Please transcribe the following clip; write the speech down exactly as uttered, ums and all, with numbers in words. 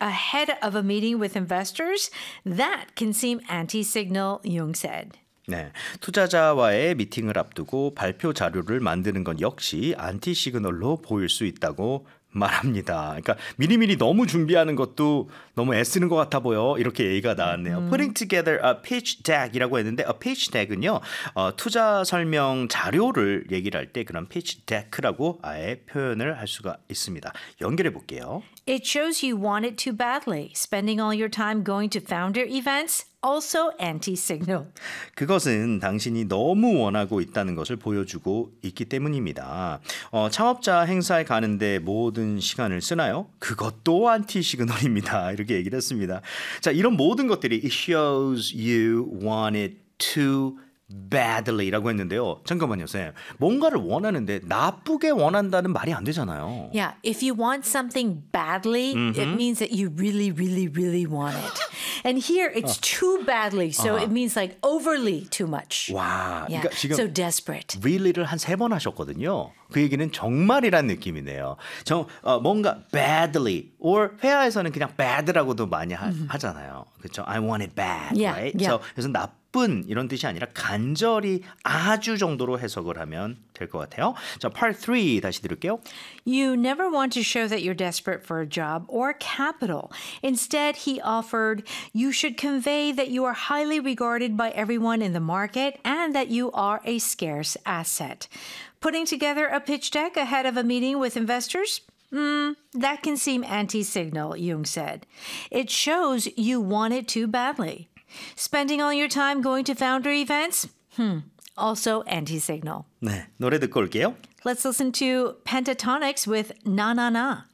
ahead of a meeting with investors? That can seem anti-signal, Jung said. 네, 투자자와의 미팅을 앞두고 발표 자료를 만드는 건 역시 안티 시그널로 보일 수 있다고 말합니다. 그러니까 미리미리 너무 준비하는 것도 너무 애쓰는 것 같아 보여. 이렇게 얘기가 나왔네요. 음. Putting together a pitch deck이라고 했는데 a pitch deck은요. 어, 투자 설명 자료를 얘기를 할 때 그런 pitch deck라고 아예 표현을 할 수가 있습니다. 연결해 볼게요. It shows you want it too badly. Spending all your time going to founder events? Also anti-signal. 그것은 당신이 너무 원하고 있다는 것을 보여주고 있기 때문입니다. 어, 창업자 행사에 가는데 모든 시간을 쓰나요? 그것도 안티 시그널입니다. 이렇게 얘기를 했습니다. 자, 이런 모든 것들이 it shows you want it too badly라고 했는데요. 잠깐만요, 쌤. 뭔가를 원하는데 나쁘게 원한다는 말이 안 되잖아요. Yeah, if you want something badly, mm-hmm. it means that you really, really, really want it. And here it's uh. too badly, so uh-huh. it means like overly too much. 와, yeah, 그러니까 지금 so desperate. really를 한 세 번 하셨거든요. 그 얘기는 정말이란 느낌이네요. 정, 어, 뭔가 badly, or 회화에서는 그냥 bad라고도 많이 하, mm-hmm. 하잖아요. 그렇죠? I want it bad, yeah, right? Yeah. So, 그래서 나쁜 이런 뜻이 아니라 간절히 아주 정도로 해석을 하면 될 것 같아요. 자, part three 다시 들을게요. You never want to show that you're desperate for a job or capital. Instead, he offered, you should convey that you are highly regarded by everyone in the market and that you are a scarce asset. Putting together a pitch deck ahead of a meeting with investors? Mm, that can seem anti-signal, Jung said. It shows you want it too badly. Spending all your time going to founder events? Hmm, also anti-signal. 네, 노래 듣고 올게요. Let's listen to Pentatonics with Na Na Na.